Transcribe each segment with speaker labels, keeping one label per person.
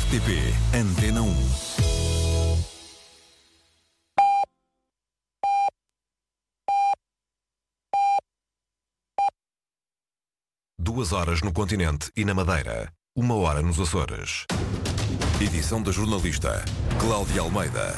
Speaker 1: RTP Antena 1. Duas horas no continente e na Madeira. 1 hora nos Açores. Edição da jornalista Cláudia Almeida.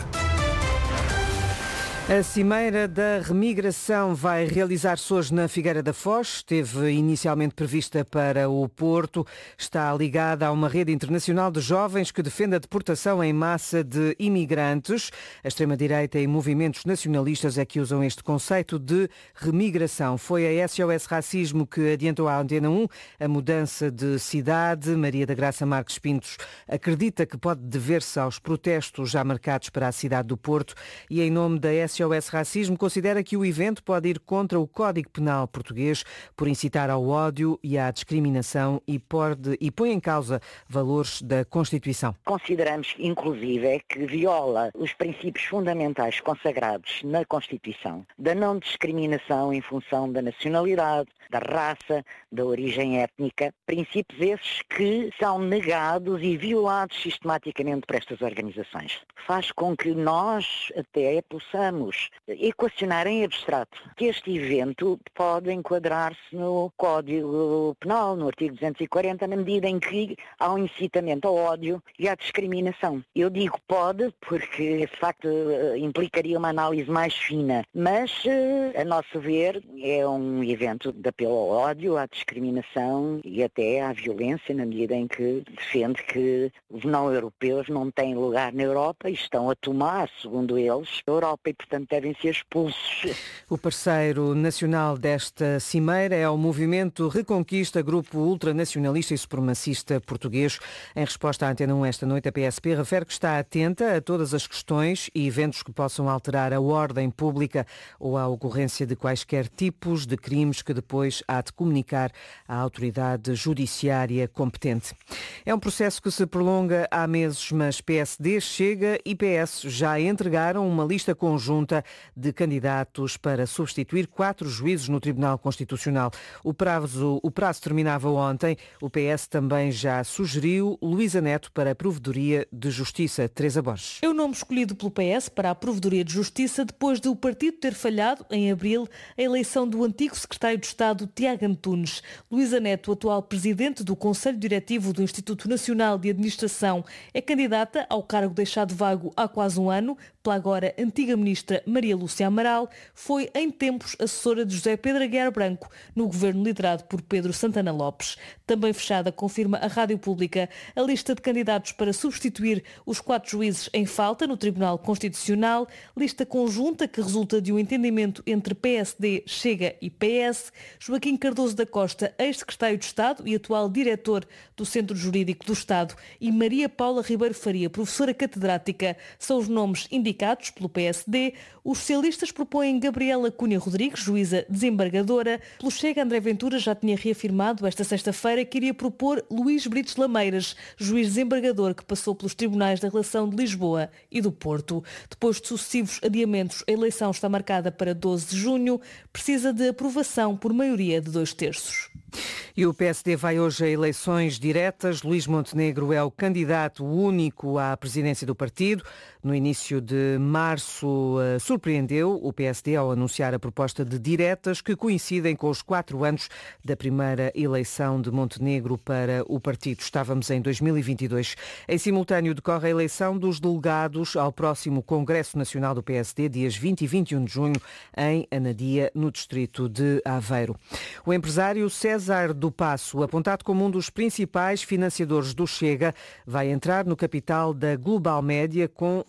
Speaker 2: A Cimeira da Remigração vai realizar-se hoje na Figueira da Foz. Esteve inicialmente prevista para o Porto. Está ligada a uma rede internacional de jovens que defende a deportação em massa de imigrantes. A extrema-direita e movimentos nacionalistas é que usam este conceito de remigração. Foi a SOS Racismo que adiantou à Antena 1 a mudança de cidade. Maria da Graça Marques Pintos acredita que pode dever-se aos protestos já marcados para a cidade do Porto e, em nome da SOS Racismo, considera que o evento pode ir contra o Código Penal português por incitar ao ódio e à discriminação e põe em causa valores da Constituição.
Speaker 3: Consideramos, inclusive, que viola os princípios fundamentais consagrados na Constituição, da não discriminação em função da nacionalidade, da raça, da origem étnica, princípios esses que são negados e violados sistematicamente por estas organizações. Faz com que nós até possamos equacionar em abstrato que este evento pode enquadrar-se no Código Penal, no artigo 240, na medida em que há um incitamento ao ódio e à discriminação. Eu digo pode porque, de facto, implicaria uma análise mais fina, mas, a nosso ver, é um evento de apelo ao ódio, à discriminação e até à violência, na medida em que defende que os não-europeus não têm lugar na Europa e estão a tomar, segundo eles, a Europa e, portanto, devem ser expulsos.
Speaker 2: O parceiro nacional desta cimeira é o Movimento Reconquista, grupo ultranacionalista e supremacista português. Em resposta à Antena 1 esta noite, a PSP refere que está atenta a todas as questões e eventos que possam alterar a ordem pública ou a ocorrência de quaisquer tipos de crimes que depois há de comunicar à autoridade judiciária competente. É um processo que se prolonga há meses, mas PSD, Chega e PS já entregaram uma lista conjunta de candidatos para substituir 4 juízes no Tribunal Constitucional. O prazo terminava ontem. O PS também já sugeriu Luísa Neto para a Provedoria de Justiça. Teresa Borges.
Speaker 4: É o nome escolhido pelo PS para a Provedoria de Justiça depois de o partido ter falhado, em abril, a eleição do antigo secretário de Estado, Tiago Antunes. Luísa Neto, atual presidente do Conselho Diretivo do Instituto Nacional de Administração, é candidata ao cargo deixado vago há quase um ano pela agora antiga ministra Maria Lúcia Amaral. Foi em tempos assessora de José Pedro Aguiar Branco no governo liderado por Pedro Santana Lopes. Também fechada, confirma a Rádio Pública, a lista de candidatos para substituir os 4 juízes em falta no Tribunal Constitucional, lista conjunta que resulta de um entendimento entre PSD, Chega e PS. Joaquim Cardoso da Costa, ex-secretário de Estado e atual diretor do Centro Jurídico do Estado, e Maria Paula Ribeiro Faria, professora catedrática, são os nomes indicados pelo PSD. Os socialistas propõem Gabriela Cunha Rodrigues, juíza desembargadora. Pelo Chega, André Ventura já tinha reafirmado esta sexta-feira que iria propor Luís Brites Lameiras, juiz desembargador que passou pelos tribunais da Relação de Lisboa e do Porto. Depois de sucessivos adiamentos, a eleição está marcada para 12 de junho. Precisa de aprovação por maioria de 2/3.
Speaker 2: E o PSD vai hoje a eleições diretas. Luís Montenegro é o candidato único à presidência do partido. No início de março, surpreendeu o PSD ao anunciar a proposta de diretas que coincidem com os 4 anos da primeira eleição de Montenegro para o partido. Estávamos em 2022. Em simultâneo decorre a eleição dos delegados ao próximo Congresso Nacional do PSD, dias 20 e 21 de junho, em Anadia, no distrito de Aveiro. O empresário César do Passo, apontado como um dos principais financiadores do Chega, vai entrar no capital da Global Média com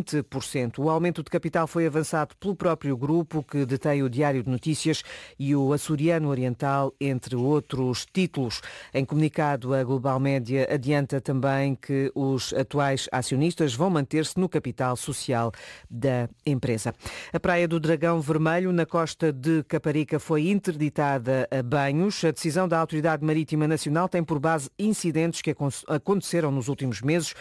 Speaker 2: 20%. O aumento de capital foi avançado pelo próprio grupo, que detém o Diário de Notícias e o Açoriano Oriental, entre outros títulos. Em comunicado, a Global Média adianta também que os atuais acionistas vão manter-se no capital social da empresa. A Praia do Dragão Vermelho, na costa de Caparica, foi interditada a banhos. A decisão da Autoridade Marítima Nacional tem por base incidentes que aconteceram nos últimos meses.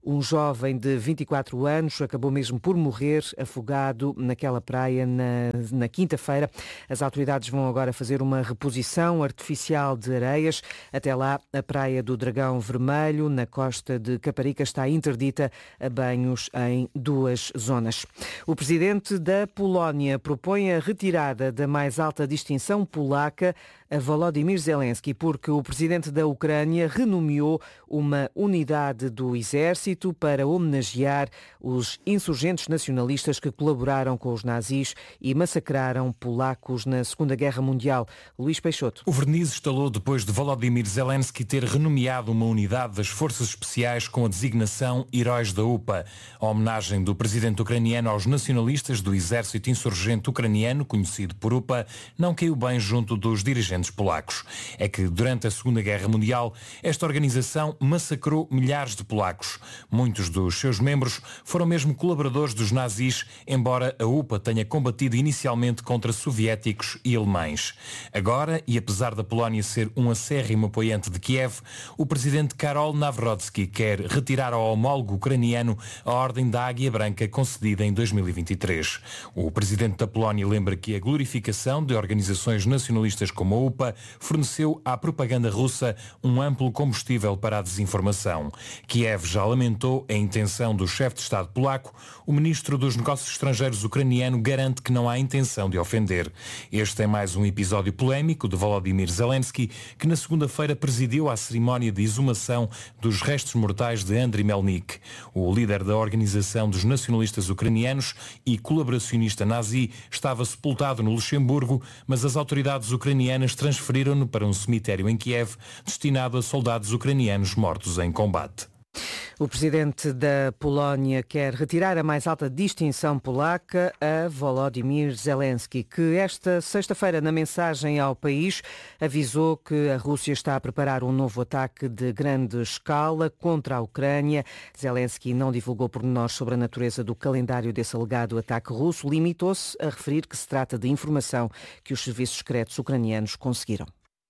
Speaker 2: Um jovem de 24 anos acabou mesmo por morrer afogado naquela praia na quinta-feira. As autoridades vão agora fazer uma reposição artificial de areias. Até lá, a Praia do Dragão Vermelho, na costa de Caparica, está interdita a banhos em 2 zonas. O presidente da Polónia propõe a retirada da mais alta distinção polaca a Volodymyr Zelensky, porque o presidente da Ucrânia renomeou uma unidade do exército para homenagear os insurgentes nacionalistas que colaboraram com os nazis e massacraram polacos na Segunda Guerra Mundial. Luís Peixoto.
Speaker 5: O verniz estalou depois de Volodymyr Zelensky ter renomeado uma unidade das Forças Especiais com a designação Heróis da UPA. A homenagem do presidente ucraniano aos nacionalistas do exército insurgente ucraniano, conhecido por UPA, não caiu bem junto dos dirigentes polacos. É que durante a Segunda Guerra Mundial, esta organização massacrou milhares de polacos. Muitos dos seus membros foram mesmo colaboradores dos nazis, embora a UPA tenha combatido inicialmente contra soviéticos e alemães. Agora, e apesar da Polónia ser um acérrimo apoiante de Kiev, o presidente Karol Nawrocki quer retirar ao homólogo ucraniano a Ordem da Águia Branca concedida em 2023. O presidente da Polónia lembra que a glorificação de organizações nacionalistas como a UPA forneceu à propaganda russa um amplo combustível para a desinformação. Kiev já lamentou a intenção do chefe de Estado polaco. O ministro dos Negócios Estrangeiros ucraniano garante que não há intenção de ofender. Este é mais um episódio polémico de Volodymyr Zelensky, que na segunda-feira presidiu a cerimónia de exumação dos restos mortais de Andriy Melnik. O líder da Organização dos Nacionalistas Ucranianos e colaboracionista nazi estava sepultado no Luxemburgo, mas as autoridades ucranianas transferiram-no para um cemitério em Kiev, destinado a soldados ucranianos mortos em combate.
Speaker 2: O presidente da Polónia quer retirar a mais alta distinção polaca a Volodymyr Zelensky, que esta sexta-feira, na mensagem ao país, avisou que a Rússia está a preparar um novo ataque de grande escala contra a Ucrânia. Zelensky não divulgou pormenores sobre a natureza do calendário desse alegado ataque russo, limitou-se a referir que se trata de informação que os serviços secretos ucranianos conseguiram.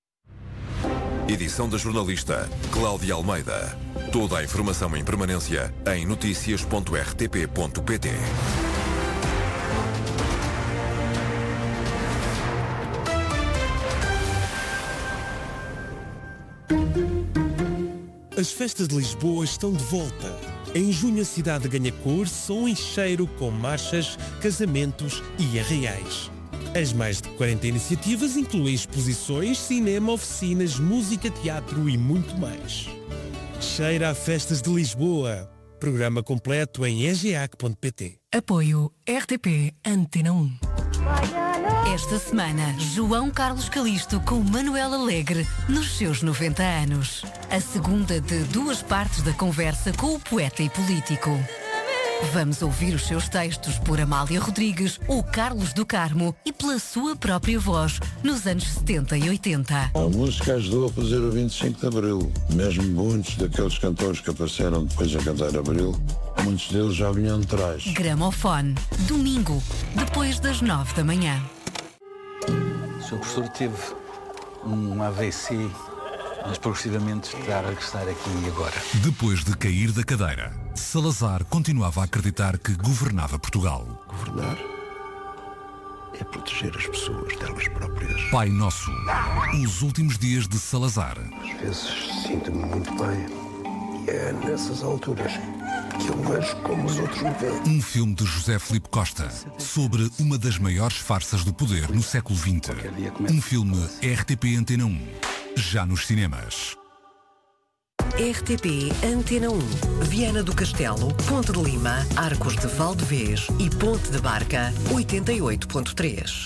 Speaker 1: Edição da jornalista Cláudia Almeida. Toda a informação em permanência em noticias.rtp.pt.
Speaker 6: As festas de Lisboa estão de volta. Em junho a cidade ganha cor, som e cheiro com marchas, casamentos e arraiais. As mais de 40 iniciativas incluem exposições, cinema, oficinas, música, teatro e muito mais. Cheira a Festas de Lisboa. Programa completo em egeac.pt.
Speaker 7: Apoio RTP Antena 1. Esta semana, João Carlos Calisto com Manuel Alegre nos seus 90 anos. A segunda de 2 partes da conversa com o poeta e político. Vamos ouvir os seus textos por Amália Rodrigues ou Carlos do Carmo e pela sua própria voz nos anos 70 e 80.
Speaker 8: A música ajudou a fazer o 25 de Abril. Mesmo muitos daqueles cantores que apareceram depois a cantar Abril, muitos deles já vinham de trás.
Speaker 7: Gramofone, domingo, depois das 9 da manhã.
Speaker 9: O Sr. Professor teve um AVC, mas progressivamente está a regressar aqui e agora.
Speaker 10: Depois de cair da cadeira, Salazar continuava a acreditar que governava Portugal.
Speaker 11: Governar é proteger as pessoas delas próprias.
Speaker 10: Pai Nosso, os últimos dias de Salazar.
Speaker 11: Às vezes sinto-me muito bem e é nessas alturas que eu vejo como os outros me veem.
Speaker 10: Um filme de José Filipe Costa sobre uma das maiores farsas do poder no século XX. Um filme RTP Antena 1, já nos cinemas.
Speaker 12: RTP Antena 1, Viana do Castelo, Ponte de Lima, Arcos de Valdevez e Ponte de Barca, 88.3.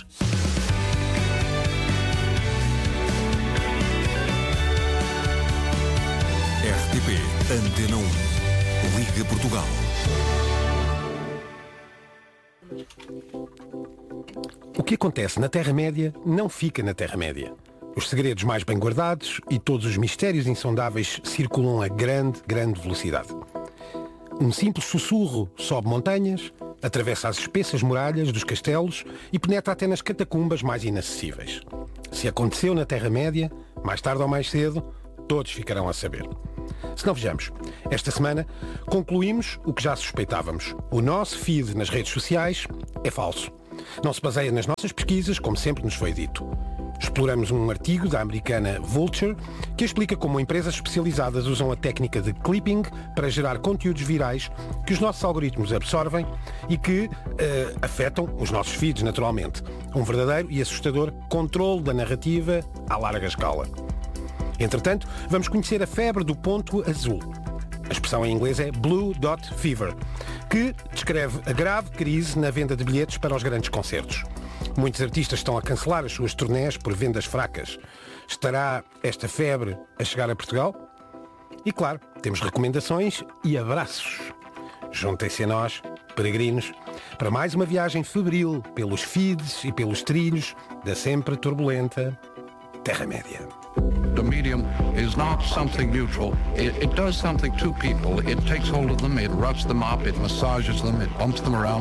Speaker 1: RTP Antena 1, Liga Portugal.
Speaker 13: O que acontece na Terra-média não fica na Terra-média. Os segredos mais bem guardados e todos os mistérios insondáveis circulam a grande velocidade. Um simples sussurro sobe montanhas, atravessa as espessas muralhas dos castelos e penetra até nas catacumbas mais inacessíveis. Se aconteceu na Terra-média, mais tarde ou mais cedo, todos ficarão a saber. Se não, vejamos. Esta semana concluímos o que já suspeitávamos. O nosso feed nas redes sociais é falso. Não se baseia nas nossas pesquisas, como sempre nos foi dito. Exploramos um artigo da americana Vulture que explica como empresas especializadas usam a técnica de clipping para gerar conteúdos virais que os nossos algoritmos absorvem e que afetam os nossos feeds, naturalmente. Um verdadeiro e assustador controle da narrativa à larga escala. Entretanto, vamos conhecer a febre do ponto azul. A expressão em inglês é Blue Dot Fever, que descreve a grave crise na venda de bilhetes para os grandes concertos. Muitos artistas estão a cancelar as suas turnés por vendas fracas. Estará esta febre a chegar a Portugal? E claro, temos recomendações e abraços. Juntem-se a nós, peregrinos, para mais uma viagem febril pelos feeds e pelos trilhos da sempre turbulenta Terra-média.
Speaker 14: The medium is not something neutral. It does something to people. It takes hold of them, it rubs them up, it massages them, it bumps them around.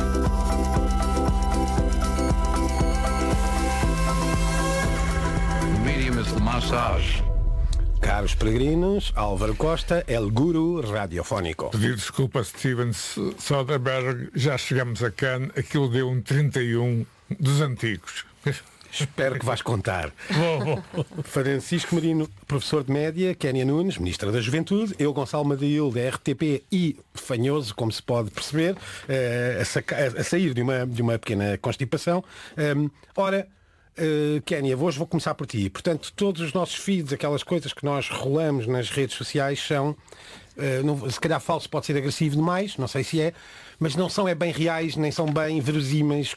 Speaker 14: The medium is the massage.
Speaker 13: Caros peregrinos, Álvaro Costa, El Guru Radiofónico.
Speaker 15: Pedir desculpa, Steven Soderbergh, já chegamos a Cannes, aquilo deu um 31 dos antigos.
Speaker 13: Espero que vais contar. Francisco Marino, professor de média, Kénia Nunes, ministra da Juventude, eu, Gonçalo Madail, da RTP e fanhoso, como se pode perceber, a sair de uma pequena constipação. Kénia, hoje vou começar por ti. Portanto, todos os nossos feeds, aquelas coisas que nós rolamos nas redes sociais são, se calhar falso pode ser agressivo demais, não sei se é, mas não são bem reais, nem são bem verosímeis,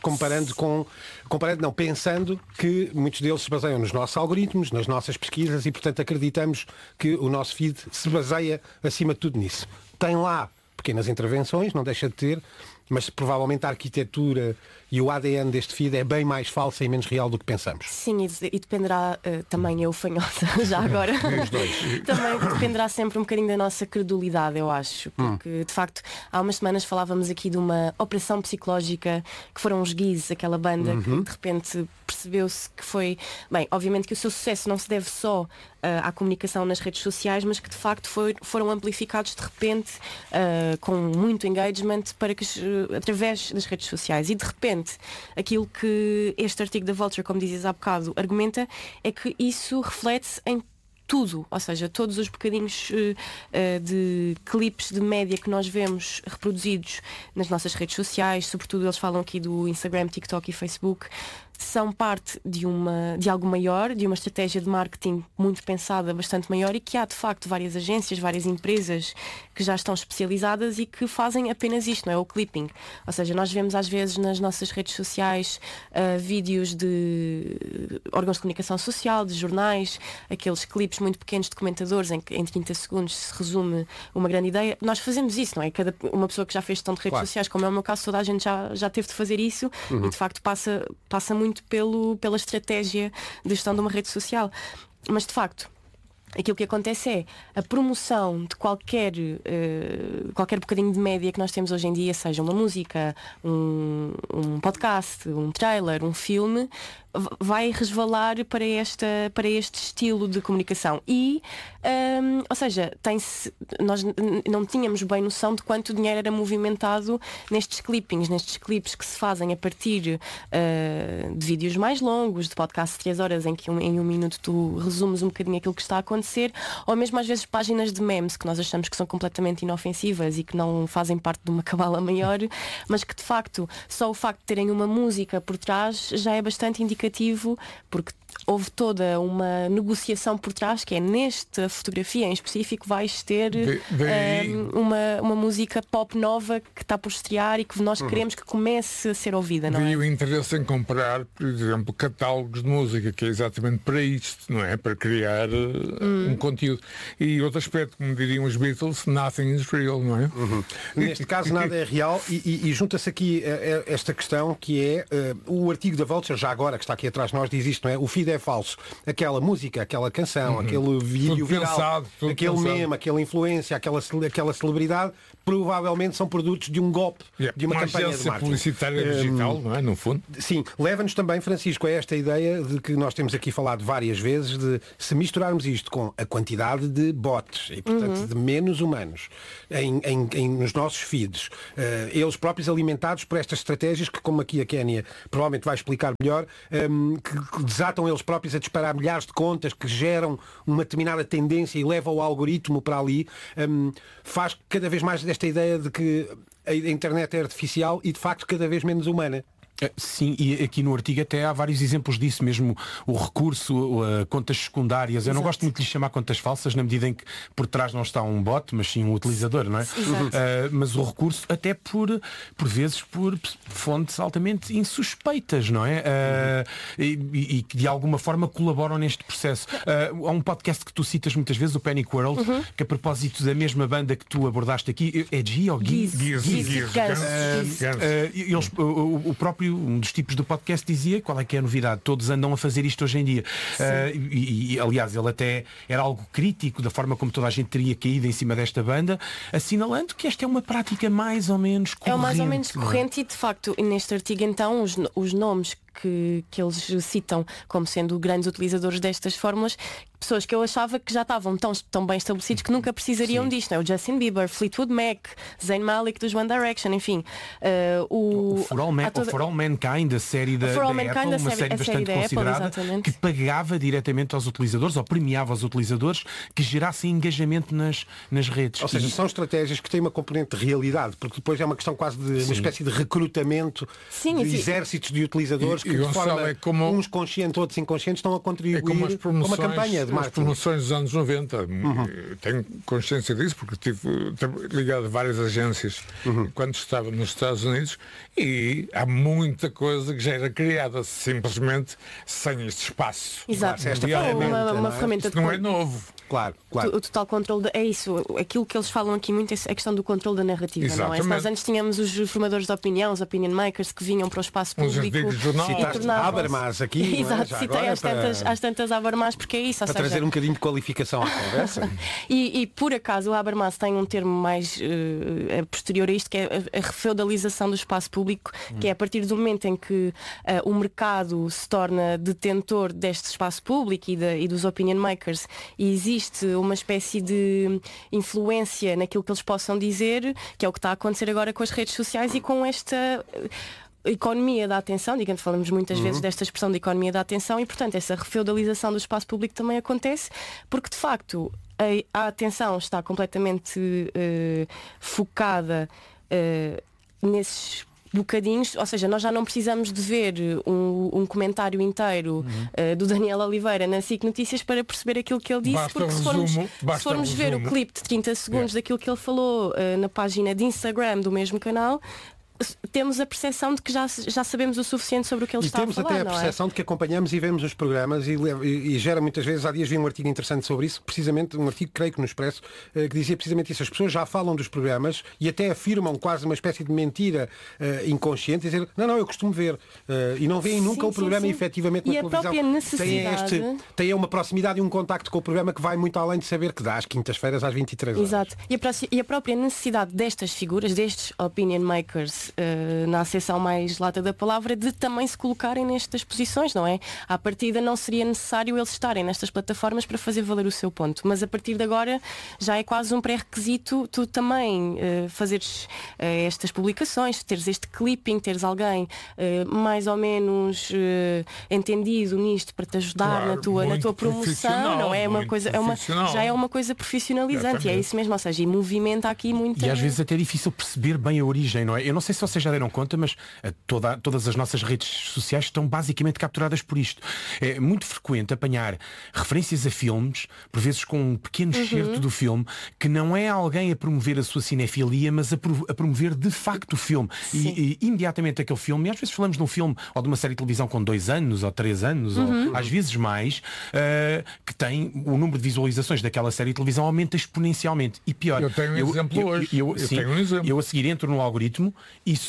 Speaker 13: pensando que muitos deles se baseiam nos nossos algoritmos, nas nossas pesquisas e, portanto, acreditamos que o nosso feed se baseia, acima de tudo, nisso. Tem lá pequenas intervenções, não deixa de ter, mas provavelmente a arquitetura e o ADN deste feed é bem mais falsa e menos real do que pensamos.
Speaker 16: Sim, e dependerá também, eu fanhosa, já agora,
Speaker 13: os dois.
Speaker 16: Também dependerá sempre um bocadinho da nossa credulidade, eu acho, porque de facto há umas semanas falávamos aqui de uma operação psicológica que foram os Geese, aquela banda que de repente percebeu-se que foi, bem, obviamente que o seu sucesso não se deve só à comunicação nas redes sociais, mas que de facto foram amplificados de repente com muito engagement para que, através das redes sociais, e de repente aquilo que este artigo da Vulture, como dizes há bocado, argumenta é que isso reflete-se em tudo, ou seja, todos os bocadinhos de clipes de média que nós vemos reproduzidos nas nossas redes sociais, sobretudo eles falam aqui do Instagram, TikTok e Facebook, são parte de algo maior, de uma estratégia de marketing muito pensada, bastante maior, e que há de facto várias agências, várias empresas que já estão especializadas e que fazem apenas isto, não é? O clipping. Ou seja, nós vemos às vezes nas nossas redes sociais vídeos de órgãos de comunicação social, de jornais, aqueles clipes muito pequenos de comentadores em que em 30 segundos se resume uma grande ideia. Nós fazemos isso, não é? Uma pessoa que já fez gestão de redes sociais, como é o meu caso, toda a gente já teve de fazer isso e de facto passa muito pela estratégia de gestão de uma rede social. Mas de facto aquilo que acontece é a promoção de qualquer bocadinho de média que nós temos hoje em dia, seja uma música, um podcast, um trailer, um filme, vai resvalar para este estilo de comunicação e, ou seja, nós não tínhamos bem noção de quanto dinheiro era movimentado nestes clippings que se fazem a partir de vídeos mais longos, de podcast de 3 horas em que em um minuto tu resumes um bocadinho aquilo que está a acontecer, ou mesmo às vezes páginas de memes que nós achamos que são completamente inofensivas e que não fazem parte de uma cabala maior, mas que de facto só o facto de terem uma música por trás já é bastante indicativo, porque houve toda uma negociação por trás, que é nesta fotografia em específico vais ter uma música pop nova que está por estrear e que nós queremos que comece a ser ouvida, não é?
Speaker 15: E o interesse em comprar, por exemplo, catálogos de música, que é exatamente para isto, não é? Para criar um conteúdo. E outro aspecto, como diriam os Beatles, nothing is real, não é?
Speaker 13: Neste caso nada é real e junta-se aqui esta questão que é o artigo da Vulture, já agora, que está aqui atrás de nós, diz isto, não é? O feed é falso. Aquela música, aquela canção, aquele vídeo viral, aquele meme, aquela influência, aquela celebridade, provavelmente são produtos de um golpe, de uma campanha de marketing.
Speaker 15: Publicitária digital, não é? No fundo.
Speaker 13: Sim, leva-nos também, Francisco, a esta ideia de que nós temos aqui falado várias vezes, de se misturarmos isto com a quantidade de bots e, portanto, de menos humanos nos nossos feeds, eles próprios alimentados por estas estratégias que, como aqui a Kénia provavelmente vai explicar melhor, que desatam eles próprios a disparar milhares de contas, que geram uma determinada tendência e levam o algoritmo para ali, faz cada vez mais desta ideia de que a internet é artificial e de facto cada vez menos humana.
Speaker 17: Sim, e aqui no artigo até há vários exemplos disso, mesmo o recurso a contas secundárias. Eu não gosto muito de lhe chamar contas falsas, na medida em que por trás não está um bot, mas sim um utilizador, não é? Mas o recurso até por vezes por fontes altamente insuspeitas, não é? E que de alguma forma colaboram neste processo. Há um podcast que tu citas muitas vezes, o Panic World, que a propósito da mesma banda que tu abordaste aqui, é G ou Giz? O próprio um dos tipos do podcast dizia qual é que é a novidade, todos andam a fazer isto hoje em dia, e aliás ele até era algo crítico da forma como toda a gente teria caído em cima desta banda, assinalando que esta é uma prática mais ou menos corrente.
Speaker 16: É mais ou menos corrente, e de facto neste artigo então os nomes que eles citam como sendo grandes utilizadores destas fórmulas, pessoas que eu achava que já estavam tão bem estabelecidos que nunca precisariam disto, não é? O Justin Bieber, Fleetwood Mac, Zayn Malik dos One Direction, enfim.
Speaker 17: O For All Mankind, a série da Apple, uma série bastante considerada, que pagava diretamente aos utilizadores, ou premiava os utilizadores que gerassem engajamento nas redes.
Speaker 13: Ou seja, são estratégias que têm uma componente de realidade, porque depois é uma questão quase de uma espécie de recrutamento de exércitos de utilizadores que de forma uns conscientes, outros inconscientes, estão a contribuir com uma campanha de marketing.
Speaker 15: As promoções dos anos 90. Tenho consciência disso porque estive ligado a várias agências quando estava nos Estados Unidos, e há muita coisa que já era criada simplesmente sem este espaço.
Speaker 16: Exato. Uma ferramenta
Speaker 15: não é novo.
Speaker 13: Claro.
Speaker 16: O total controle é isso. Aquilo que eles falam aqui muito é a questão do controle da narrativa.
Speaker 15: Exatamente.
Speaker 16: Não é? Se nós antes tínhamos os formadores de opinião, os opinion makers que vinham para o espaço público
Speaker 13: e tornavam Habermas aqui.
Speaker 16: Exato, citei às tantas Habermas porque é isso.
Speaker 13: Para trazer um bocadinho de qualificação à conversa.
Speaker 16: e por acaso o Habermas tem um termo mais posterior a isto, que é a refeudalização do espaço público, que é a partir do momento em que o mercado se torna detentor deste espaço público e dos opinion makers, e existe uma espécie de influência naquilo que eles possam dizer, que é o que está a acontecer agora com as redes sociais e com esta economia da atenção, digamos, falamos muitas vezes desta expressão de economia da atenção, e portanto essa refeudalização do espaço público também acontece, porque de facto a atenção está completamente focada nesses bocadinhos, ou seja, nós já não precisamos de ver um comentário inteiro do Daniel Oliveira na SIC Notícias para perceber aquilo que ele disse, porque se formos ver o clipe de 30 segundos daquilo que ele falou na página de Instagram do mesmo canal, temos a percepção de que já sabemos o suficiente sobre o que ele está a falar.
Speaker 13: E temos até a percepção de que acompanhamos e vemos os programas e gera muitas vezes. Há dias vi um artigo interessante sobre isso, precisamente um artigo, creio que no Expresso, que dizia precisamente isso. As pessoas já falam dos programas e até afirmam quase uma espécie de mentira inconsciente, dizer, não, eu costumo ver, e não veem nunca o programa efetivamente na televisão.
Speaker 16: E a própria necessidade...
Speaker 13: Tem uma proximidade e um contacto com o programa que vai muito além de saber que dá às quintas-feiras às 23 horas.
Speaker 16: Exato. E a própria necessidade destas figuras, destes opinion makers, na acessão mais lata da palavra, de também se colocarem nestas posições, não é? À partida não seria necessário eles estarem nestas plataformas para fazer valer o seu ponto, mas a partir de agora já é quase um pré-requisito tu também fazeres estas publicações, teres este clipping, teres alguém mais ou menos entendido nisto para te ajudar na tua promoção, não é? Já é uma coisa profissionalizante, e é isso mesmo, ou seja, e movimenta aqui muito.
Speaker 17: E às vezes até é difícil perceber bem a origem, não é? Eu não sei se vocês já deram conta, mas todas as nossas redes sociais estão basicamente capturadas por isto. É muito frequente apanhar referências a filmes, por vezes com um pequeno excerto do filme, que não é alguém a promover a sua cinefilia, mas a promover de facto o filme. E imediatamente aquele filme, e às vezes falamos de um filme ou de uma série de televisão com 2 anos ou 3 anos, ou às vezes mais, que tem o número de visualizações daquela série de televisão aumenta exponencialmente. E pior,
Speaker 15: eu tenho um exemplo hoje.
Speaker 17: Eu a seguir entro no algoritmo e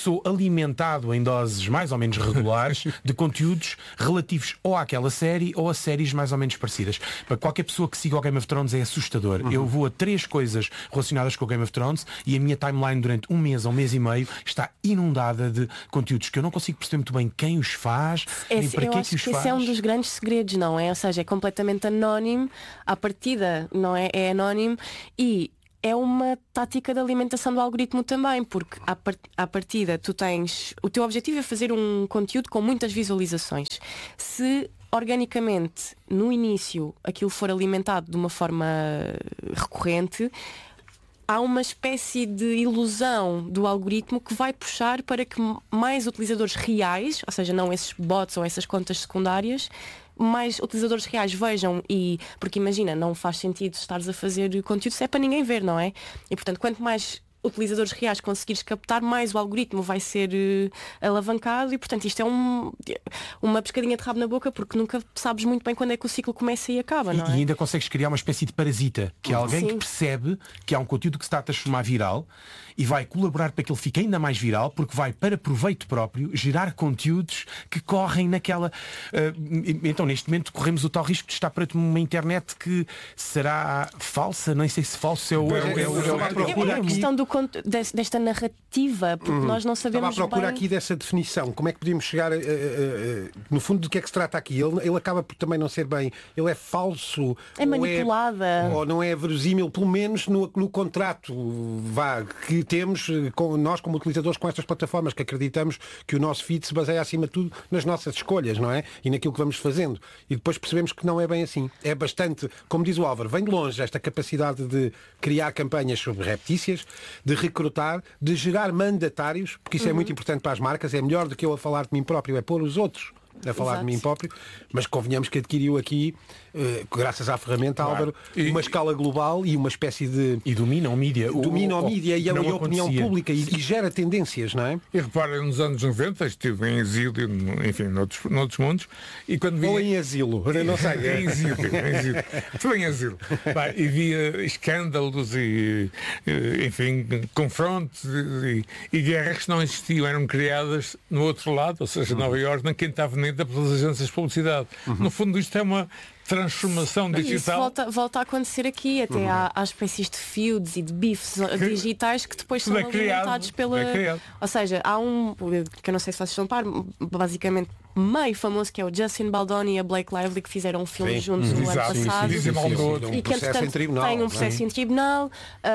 Speaker 17: sou alimentado em doses mais ou menos regulares de conteúdos relativos ou àquela série ou a séries mais ou menos parecidas. Para qualquer pessoa que siga o Game of Thrones é assustador. Eu vou a 3 coisas relacionadas com o Game of Thrones e a minha timeline durante um mês ou um mês e meio está inundada de conteúdos que eu não consigo perceber muito bem quem os faz, nem para que os faz.
Speaker 16: Esse é um dos grandes segredos, não é? Ou seja, é completamente anónimo, à partida, não é? É anónimo e é uma tática de alimentação do algoritmo também, porque à partida tu tens... O teu objetivo é fazer um conteúdo com muitas visualizações. Se organicamente, no início, aquilo for alimentado de uma forma recorrente, há uma espécie de ilusão do algoritmo que vai puxar para que mais utilizadores reais, ou seja, não esses bots ou essas contas secundárias, mais utilizadores reais vejam. E porque imagina, não faz sentido estares a fazer conteúdo se é para ninguém ver, não é? E portanto, quanto mais utilizadores reais conseguires captar, mais o algoritmo vai ser alavancado e portanto isto é uma pescadinha de rabo na boca, porque nunca sabes muito bem quando é que o ciclo começa e acaba, não é?
Speaker 17: E ainda consegues criar uma espécie de parasita, que é alguém que percebe que há um conteúdo que se está a transformar viral e vai colaborar para que ele fique ainda mais viral, porque vai, para proveito próprio, gerar conteúdos que correm naquela... Então, neste momento, corremos o tal risco de estar perante uma internet que será falsa, nem sei se falso
Speaker 16: é a questão desta narrativa, porque nós não sabemos
Speaker 13: Estava à procura
Speaker 16: bem...
Speaker 13: aqui dessa definição. Como é que podemos chegar... no fundo, do que é que se trata aqui? Ele acaba por também não ser bem... Ele é falso.
Speaker 16: É manipulada.
Speaker 13: Ou não é verosímil, pelo menos no contrato que temos nós como utilizadores com estas plataformas, que acreditamos que o nosso feed se baseia acima de tudo nas nossas escolhas, não é? E naquilo que vamos fazendo. E depois percebemos que não é bem assim. É bastante, como diz o Álvaro, vem de longe esta capacidade de criar campanhas subreptícias, de recrutar, de gerar mandatários, porque isso é muito importante para as marcas. É melhor do que eu a falar de mim próprio, é pôr os outros a falar de mim próprio, mas convenhamos que adquiriu aqui, graças à ferramenta, Álvaro, uma escala global e uma espécie de...
Speaker 17: E domina o mídia.
Speaker 13: Domina o mídia e a opinião pública e gera tendências, não é?
Speaker 15: E reparem, nos anos 90 estive em exílio, enfim, noutros mundos, e quando via...
Speaker 13: Ou em asilo, não sei.
Speaker 15: Em exílio. Estou em asilo. E via escândalos e, enfim, confrontos e guerras que não existiam, eram criadas no outro lado, ou seja, Nova Iorque, na quinta avenida, pelas agências de publicidade. No fundo, isto é uma transformação digital.
Speaker 16: Isso volta a acontecer aqui, até há espécies de feuds e de bifes digitais que depois são alimentados pela... Ou seja, há um, que eu não sei se vocês estão a par, basicamente meio famoso, que é o Justin Baldoni e a Blake Lively, que fizeram um filme juntos no ano passado. E que entretanto tem um processo em tribunal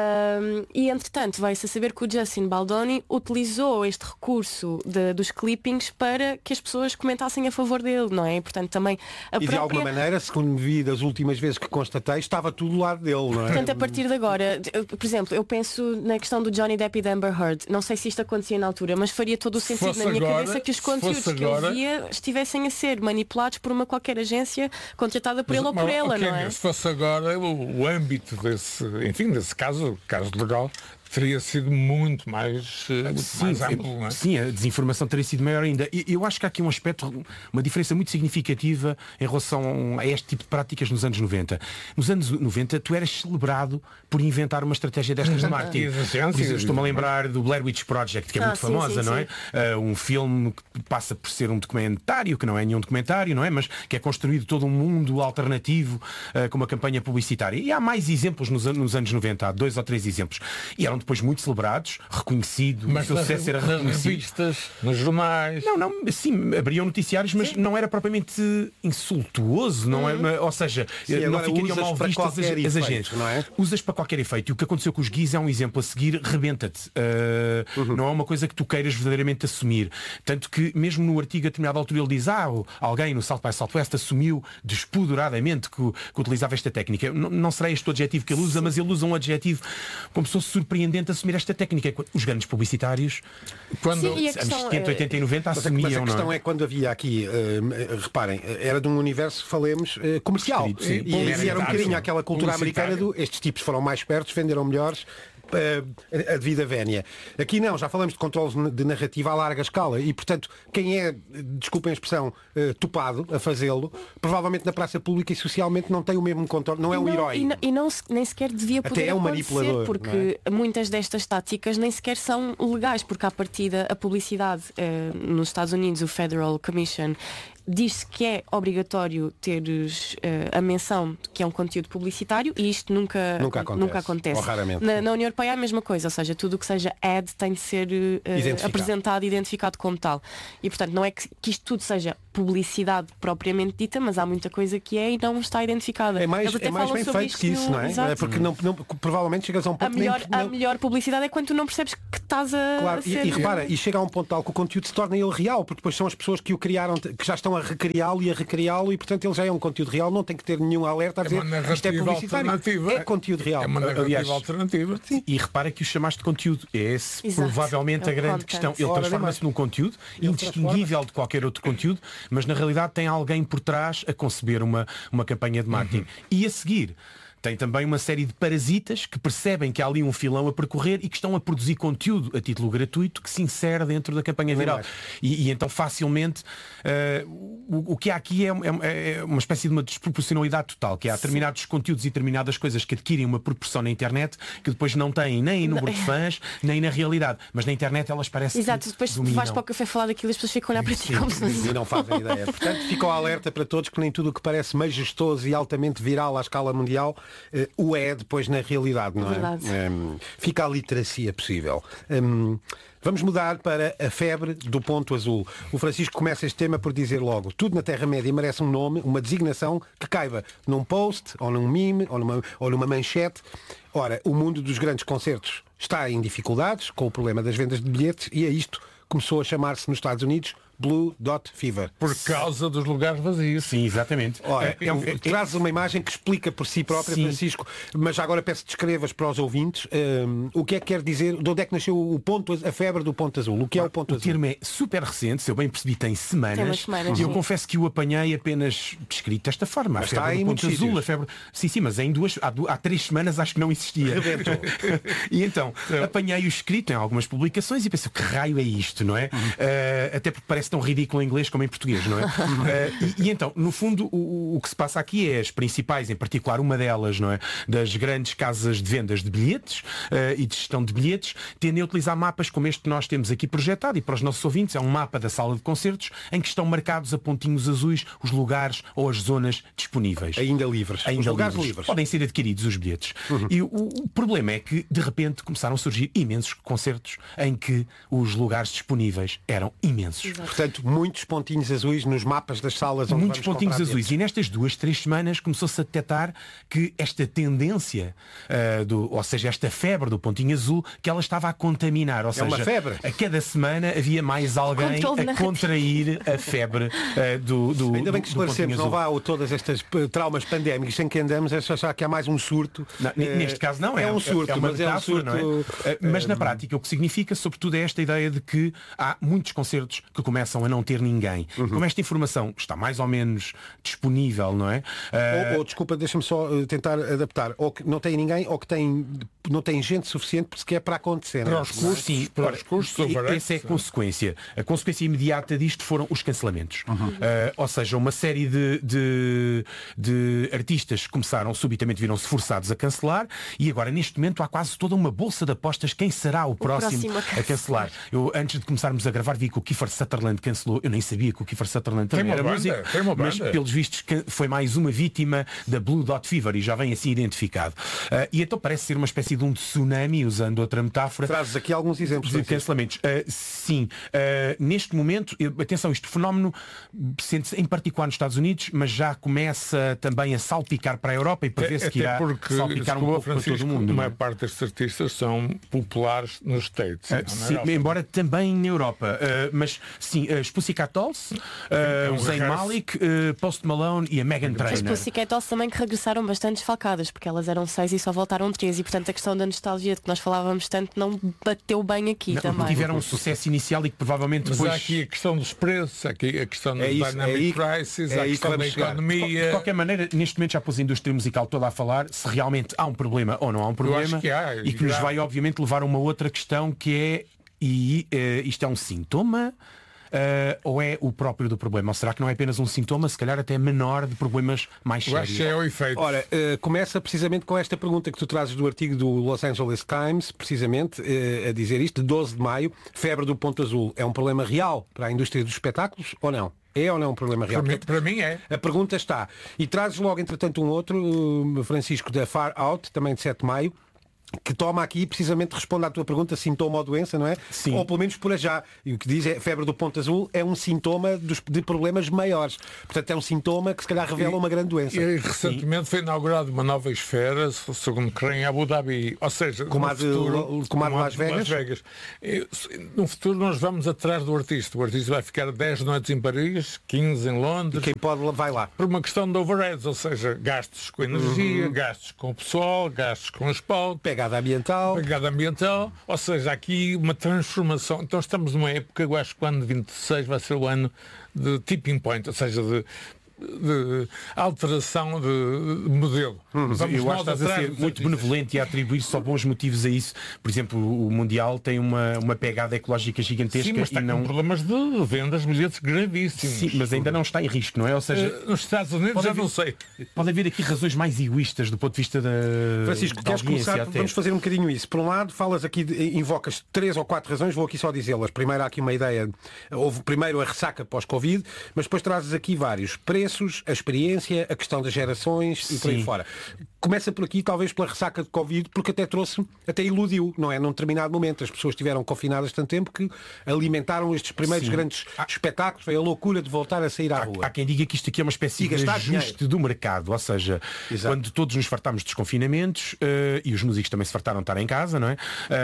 Speaker 16: e entretanto vai-se a saber que o Justin Baldoni utilizou este recurso dos clippings para que as pessoas comentassem a favor dele, não é? E portanto também
Speaker 13: de alguma maneira, segundo me vi das últimas vezes que constatei, estava tudo do lado dele, não é?
Speaker 16: Portanto, a partir de agora, por exemplo, eu penso na questão do Johnny Depp e da Amber Heard. Não sei se isto acontecia na altura, mas faria todo o sentido na minha cabeça que os conteúdos que eu via estivessem a ser manipulados por uma qualquer agência contratada por ele ou por ela, não é?
Speaker 15: Se fosse agora, o âmbito desse caso legal, teria sido muito mais amplo, não é?
Speaker 17: Sim, a desinformação teria sido maior ainda. E eu acho que há aqui um aspecto, uma diferença muito significativa em relação a este tipo de práticas nos anos 90. Nos anos 90 tu eras celebrado por inventar uma estratégia destas de marketing. Estou-me a lembrar do Blair Witch Project, que é muito famosa, não é? Um filme que passa por ser um documentário, que não é nenhum documentário, não é? Mas que é construído todo um mundo alternativo com uma campanha publicitária. E há mais exemplos nos anos 90, há 2 ou 3 exemplos. E eram depois muito celebrados, reconhecido,
Speaker 15: mas nas revistas, nos jornais.
Speaker 17: Não, sim, abriam noticiários, mas não era propriamente insultuoso, não é? Ou seja, não ficariam mal vistas as agências. Não é? Usas para qualquer efeito. E o que aconteceu com os guis é um exemplo a seguir, rebenta-te. Não é uma coisa que tu queiras verdadeiramente assumir. Tanto que mesmo no artigo a determinada altura ele diz, alguém no South by Southwest assumiu despoderadamente que utilizava esta técnica. Não será este o adjetivo que ele usa, mas ele usa um adjetivo como se fosse surpreendente assumir esta técnica. Os grandes publicitários, quando anos 70, 80 e 90 assumiam.
Speaker 13: Mas a questão é quando havia aqui, reparem, era de um universo, falemos, comercial. E era um bocadinho aquela cultura americana do estes tipos foram mais espertos, venderam melhores, a devida vénia. Aqui não, já falamos de controles de narrativa a larga escala e, portanto, quem é, desculpem a expressão, topado a fazê-lo, provavelmente na praça pública e socialmente não tem o mesmo controle, não é um herói.
Speaker 16: E nem sequer devia poder
Speaker 13: até é um manipulador,
Speaker 16: porque muitas destas táticas nem sequer são legais, porque à partida a publicidade nos Estados Unidos, o Federal Commission, diz-se que é obrigatório teres a menção que é um conteúdo publicitário e isto nunca acontece.
Speaker 13: Ou raramente.
Speaker 16: Na União Europeia é a mesma coisa, ou seja, tudo o que seja ad tem de ser apresentado e identificado como tal. E portanto não é que isto tudo seja publicidade propriamente dita, mas há muita coisa que é e não está identificada.
Speaker 13: É mais bem feito que isso, não é?
Speaker 16: Exato.
Speaker 13: Porque provavelmente chegas a um ponto...
Speaker 16: A melhor publicidade é quando tu não percebes que estás a ser...
Speaker 13: E repara, e chega a um ponto tal que o conteúdo se torna ele real, porque depois são as pessoas que o criaram, que já estão a recriá-lo e a recriá-lo e portanto ele já é um conteúdo real, não tem que ter nenhum alerta a dizer isto é publicitário. É conteúdo real.
Speaker 15: É uma narrativa alternativa.
Speaker 17: Sim. E repara que o chamaste de conteúdo é provavelmente a grande questão. Ele transforma-se num conteúdo indistinguível de qualquer outro conteúdo, mas na realidade tem alguém por trás a conceber uma campanha de marketing. E a seguir tem também uma série de parasitas que percebem que há ali um filão a percorrer e que estão a produzir conteúdo a título gratuito que se insere dentro da campanha viral. E então facilmente o que há aqui é uma espécie de uma desproporcionalidade total, que há determinados conteúdos e determinadas coisas que adquirem uma proporção na internet que depois não têm nem em número de fãs, nem na realidade. Mas na internet elas parecem.
Speaker 16: Exato, depois vais para o café falar daquilo e as pessoas ficam a olhar para ti como se
Speaker 13: e não fazem ideia. Portanto, fica o alerta para todos que nem tudo o que parece majestoso e altamente viral à escala mundial o é depois na realidade, não é? Fica a literacia possível. Vamos mudar para a febre do ponto azul. O Francisco começa este tema por dizer logo: tudo na Terra-média merece um nome, uma designação que caiba num post, ou num meme, ou numa manchete. Ora, o mundo dos grandes concertos está em dificuldades com o problema das vendas de bilhetes e a isto começou a chamar-se nos Estados Unidos Blue Dot Fever.
Speaker 15: Por causa dos lugares vazios.
Speaker 17: Sim, exatamente.
Speaker 13: Ora, traz uma imagem que explica por si própria, sim, Francisco, mas agora peço que descrevas para os ouvintes o que é que quer dizer, de onde é que nasceu a febre do ponto azul. O que é o ponto azul?
Speaker 17: O termo é super recente, se eu bem percebi tem semanas. E eu confesso que o apanhei apenas descrito desta forma.
Speaker 13: Mas a febre do ponto azul,
Speaker 17: a febre... Sim, mas há 3 semanas acho que não existia. E então, apanhei o escrito em algumas publicações e pensei, que raio é isto, não é? Até porque parece tão ridículo em inglês como em português, não é? E então, no fundo, o que se passa aqui é as principais, em particular uma delas, não é? Das grandes casas de vendas de bilhetes e de gestão de bilhetes, tendem a utilizar mapas como este que nós temos aqui projetado, e para os nossos ouvintes é um mapa da sala de concertos em que estão marcados a pontinhos azuis os lugares ou as zonas disponíveis.
Speaker 13: Ainda livres.
Speaker 17: Os lugares livres. Podem ser adquiridos os bilhetes. E o problema é que, de repente, começaram a surgir imensos concertos em que os lugares disponíveis eram imensos.
Speaker 13: Portanto, muitos pontinhos azuis nos mapas das salas onde
Speaker 17: muitos pontinhos azuis. E nestas 2-3 semanas começou-se a detectar que esta tendência, ou seja, esta febre do pontinho azul, que ela estava a contaminar. Ou seja,
Speaker 13: uma febre.
Speaker 17: A cada semana havia mais alguém a contrair a febre do
Speaker 13: Ainda bem que esclarecemos, não vá a todas estas traumas pandémicos em que andamos a achar que há mais um surto.
Speaker 17: Não, neste caso não
Speaker 13: é um surto,
Speaker 17: mas é um surto. Não é? Mas na prática o que significa, sobretudo, é esta ideia de que há muitos concertos que começam a não ter ninguém. Como esta informação está mais ou menos disponível, não é?
Speaker 13: Desculpa, deixa-me só tentar adaptar. Ou que não tem ninguém, ou que não tem gente suficiente sequer para acontecer.
Speaker 17: Para os custos, sim, para os custos. Essa é a consequência. A consequência imediata disto foram os cancelamentos. Ou seja, uma série de artistas começaram, subitamente viram-se forçados a cancelar, e agora neste momento há quase toda uma bolsa de apostas quem será o próximo a cancelar. Eu, antes de começarmos a gravar, vi que o Kiefer Sutherland cancelou. Eu nem sabia que o Kiefer Sutherland também era músico, mas pelos vistos foi mais uma vítima da Blue Dot Fever e já vem assim identificado. E então parece ser uma espécie de um tsunami, usando outra metáfora.
Speaker 13: Trazes aqui alguns exemplos
Speaker 17: de cancelamentos. Sim, neste momento, atenção, este fenómeno sente-se em particular nos Estados Unidos, mas já começa também a salpicar para a Europa e prevê-se que irá salpicar um pouco para todo o mundo.
Speaker 15: A maior parte destes artistas são populares nos States.
Speaker 17: Sim, embora também na Europa. Mas sim, Sim, os Pussycat Dolls, o Zayn Malik, Post Malone e a Meghan Trainor.
Speaker 16: As Pussycat Dolls também que regressaram bastante desfalcadas, porque elas eram 6 e só voltaram 3, e portanto a questão da nostalgia de que nós falávamos tanto não bateu bem aqui também.
Speaker 17: Tiveram um sucesso inicial e que provavelmente depois...
Speaker 15: Mas há aqui a questão dos preços, aqui a questão dos dynamic prices, a questão da economia.
Speaker 17: De qualquer maneira, neste momento já pôs a indústria musical toda a falar se realmente há um problema ou não há um problema, e que nos vai obviamente levar a uma outra questão que é, isto é um sintoma ou é o próprio do problema? Ou será que não é apenas um sintoma, se calhar até menor, de problemas mais sérios?
Speaker 15: Eu acho que é o efeito.
Speaker 13: Ora, começa precisamente com esta pergunta que tu trazes do artigo do Los Angeles Times, precisamente, a dizer isto, de 12 de maio, febre do ponto azul. É um problema real para a indústria dos espetáculos ou não? É ou não um problema real?
Speaker 15: Para mim é.
Speaker 13: A pergunta está. E trazes logo, entretanto, um outro, Francisco, da Far Out, também de 7 de maio, que toma aqui, precisamente responde à tua pergunta, sintoma ou doença, não é?
Speaker 17: Sim.
Speaker 13: Ou pelo menos por já. E o que diz é febre do ponto azul é um sintoma de problemas maiores. Portanto, é um sintoma que se calhar revela uma grande doença.
Speaker 15: E recentemente foi inaugurada uma nova esfera, segundo creio, em Abu Dhabi. Ou seja,
Speaker 13: como a de Las Vegas.
Speaker 15: No futuro nós vamos atrás do artista. O artista vai ficar 10 noites em Paris, 15 em Londres.
Speaker 13: E quem pode vai lá.
Speaker 15: Por uma questão de overheads, ou seja, gastos com energia, gastos com o pessoal, gastos com as pautas.
Speaker 13: Pegada ambiental,
Speaker 15: ou seja, aqui uma transformação. Então estamos numa época, eu acho que o ano 26 vai ser o ano de tipping point, ou seja, de alteração de modelo.
Speaker 17: Eu acho que estás a ser muito benevolente e a atribuir só bons motivos a isso. Por exemplo, o Mundial tem uma pegada ecológica gigantesca.
Speaker 15: Sim, mas está com problemas de vendas de bilhetes gravíssimos.
Speaker 17: Sim, mas ainda não está em risco, não é? Ou seja,
Speaker 15: nos Estados Unidos já não sei.
Speaker 17: Pode haver aqui razões mais egoístas do ponto de vista da
Speaker 13: Francisco, queres começar? Até. Vamos fazer um bocadinho isso. Por um lado, falas aqui, invocas 3 ou 4 razões, vou aqui só dizê-las. Primeiro há aqui uma ideia, houve primeiro a ressaca pós-Covid, mas depois trazes aqui vários preços, a experiência, a questão das gerações e por aí fora. Começa por aqui, talvez pela ressaca de Covid, porque até iludiu, não é? Num determinado momento. As pessoas estiveram confinadas tanto tempo que alimentaram estes primeiros grandes espetáculos. Foi a loucura de voltar a sair à rua.
Speaker 17: Há quem diga que isto aqui é uma espécie de ajuste do mercado. Ou seja, quando todos nos fartámos dos confinamentos, e os músicos também se fartaram de estar em casa, não é?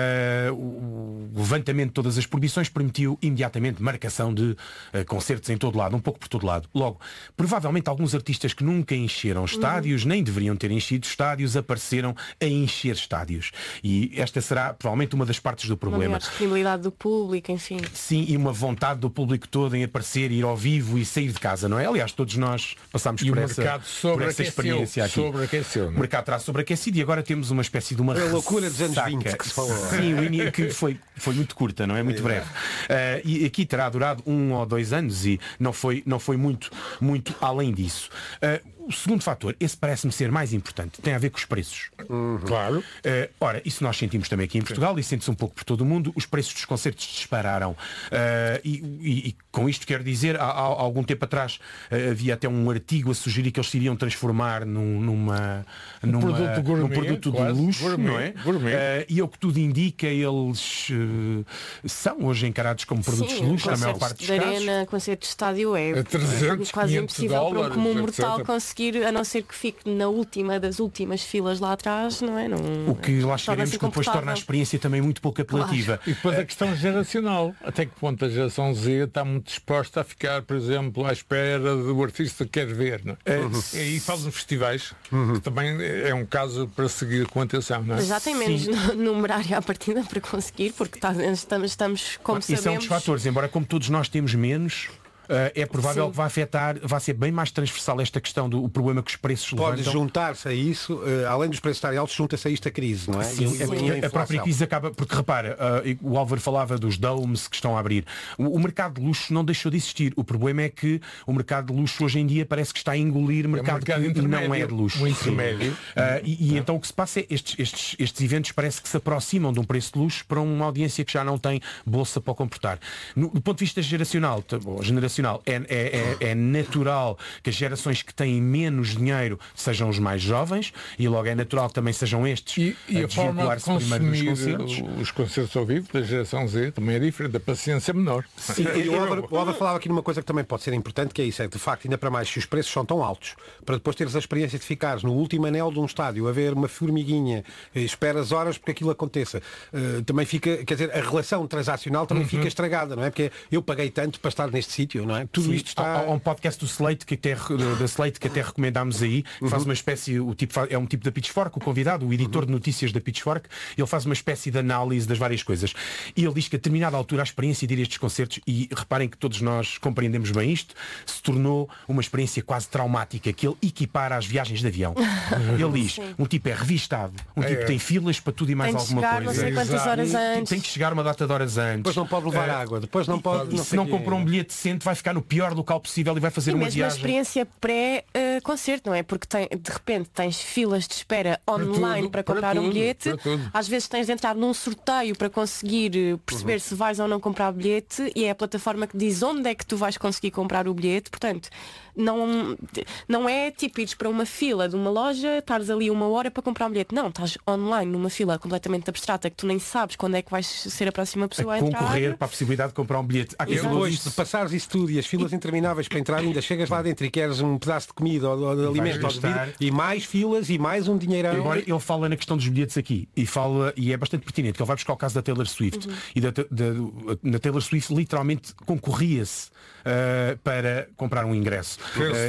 Speaker 17: O levantamento de todas as proibições permitiu imediatamente marcação de concertos em todo lado, um pouco por todo lado. Logo, provavelmente alguns artistas que nunca encheram estádios, nem deveriam ter enchido estádios, apareceram a encher estádios. E esta será provavelmente uma das partes do problema.
Speaker 16: Uma maior disponibilidade do público, enfim.
Speaker 17: Sim, e uma vontade do público todo em aparecer, ir ao vivo e sair de casa, não é? Aliás, todos nós passámos por essa experiência aqui. O mercado terá sobreaquecido e agora temos uma espécie de uma
Speaker 13: loucura dos anos 20 que se falou.
Speaker 17: Sim, que foi muito curta, não é? Muito breve. E aqui terá durado 1 ou 2 anos e não foi muito além disso. O segundo fator, esse parece-me ser mais importante, tem a ver com os preços.
Speaker 15: Claro.
Speaker 17: Ora, isso nós sentimos também aqui em Portugal e sente-se um pouco por todo o mundo. Os preços dos concertos dispararam. E com isto quero dizer, há algum tempo atrás havia até um artigo a sugerir que eles se iriam transformar num produto de luxo,
Speaker 15: gourmet,
Speaker 17: não é? E ao que tudo indica, eles são hoje encarados como produtos de luxo, na maior parte dos casos.
Speaker 16: Arena, concerto de estádio é
Speaker 15: 300,
Speaker 16: quase impossível para um comum mortal
Speaker 15: etc.
Speaker 16: conseguir, a não ser que fique na última das últimas filas lá atrás, não é?
Speaker 17: O que lá chegaremos que depois torna a experiência também muito pouco apelativa.
Speaker 15: Claro. E depois a questão geracional. Até que ponto a geração Z está muito disposta a ficar, por exemplo, à espera do artista que quer ver, não é? E aí faz os festivais, que também é um caso para seguir com atenção, não é?
Speaker 16: Já tem menos numerário à partida para conseguir, porque estamos como sabemos...
Speaker 17: Isso é um dos fatores, embora como todos nós temos menos... é provável que vai ser bem mais transversal esta questão do problema que os preços levantam.
Speaker 13: Pode juntar-se a isso, além dos preços estarem altos, junta-se a isto a crise, não é?
Speaker 17: Sim. A própria crise acaba, porque repara, o Álvaro falava dos domes que estão a abrir. O mercado de luxo não deixou de existir. O problema é que o mercado de luxo hoje em dia parece que está a engolir mercado que não é de luxo.
Speaker 15: O intermédio.
Speaker 17: E então o que se passa é estes eventos parece que se aproximam de um preço de luxo para uma audiência que já não tem bolsa para comportar. Do ponto de vista geracional, proporcional. É natural que as gerações que têm menos dinheiro sejam os mais jovens e logo é natural que também sejam estes
Speaker 15: e a forma de consumir os concertos ao vivo da geração Z também é diferente, a paciência é menor.
Speaker 13: Sim, o Álvaro falava aqui numa coisa que também pode ser importante, que é isso, é que de facto, ainda para mais, se os preços são tão altos, para depois teres a experiência de ficares no último anel de um estádio, a ver uma formiguinha, esperas horas porque aquilo aconteça, também fica, quer dizer, a relação transacional também fica estragada, não é? Porque eu paguei tanto para estar neste sítio, não é? Tudo isto está...
Speaker 17: Há um podcast do Slate que até recomendámos aí, que faz uma espécie, é um tipo da Pitchfork, o convidado, o editor de notícias da Pitchfork, ele faz uma espécie de análise das várias coisas. E ele diz que a determinada altura a experiência de ir a estes concertos, e reparem que todos nós compreendemos bem isto, se tornou uma experiência quase traumática, que ele equipara às viagens de avião. Ele diz, um tipo é revistado, um tipo tem filas para tudo e mais alguma coisa.
Speaker 16: Não sei quantas horas antes.
Speaker 17: Tem que chegar uma data de horas antes.
Speaker 13: Depois não pode levar água, depois não pode...
Speaker 17: E se não comprou um bilhete decente, vai ficar no pior local possível e vai fazer uma viagem.
Speaker 16: Mesmo a experiência pré-concerto, não é? Porque de repente tens filas de espera online para comprar um bilhete. Às vezes tens de entrar num sorteio para conseguir perceber se vais ou não comprar o bilhete, e é a plataforma que diz onde é que tu vais conseguir comprar o bilhete. Portanto, não é tipo ires para uma fila de uma loja, estares ali 1 hora para comprar um bilhete. Não, estás online numa fila completamente abstrata que tu nem sabes quando é que vais ser a próxima pessoa a entrar.
Speaker 17: Concorrer para a possibilidade de comprar um bilhete.
Speaker 13: Depois de passares isso tudo e as filas intermináveis para entrar, ainda chegas lá dentro e queres um pedaço de comida ou de alimento ou de bebida, e mais filas e mais um dinheirão.
Speaker 17: Agora ele fala na questão dos bilhetes aqui e é bastante pertinente, que ele vai buscar o caso da Taylor Swift. E na Taylor Swift literalmente concorria-se para comprar um ingresso.